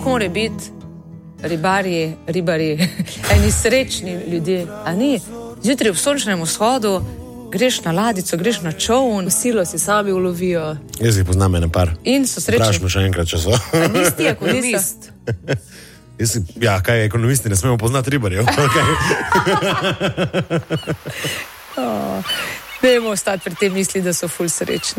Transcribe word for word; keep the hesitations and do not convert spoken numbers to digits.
more biti ribarji, ribari, eni srečni ljudje, a ni? Zjutraj ob sončnem vzhodu greš na ladico, greš na čovn. Silo si sami ulovijo. Jaz jih poznam ene par. In so srečni. Vprašamo še enkrat, če so. A nisi ekonomist? Jaz, ja, kaj ekonomisti, ne smemo poznati ribarjev. Okay. oh, ne bomo ostati pri tem misli, da so ful srečni.